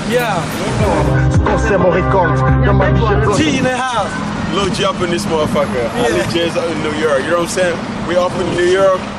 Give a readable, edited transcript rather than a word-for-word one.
Yeah. T in the house. Lil G up in this motherfucker. Ali J's out in New York. You know what I'm saying? We up in New York.